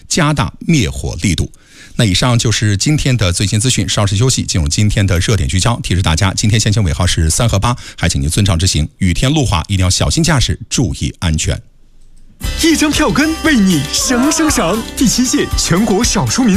加大灭火力度。那以上就是今天的最新资讯，稍事休息，进入今天的热点聚焦。提示大家，今天限行尾号是3和8，还请您遵照执行。雨天路滑，一定要小心驾驶，注意安全。 一张票根为你省省省！第7届全国少数民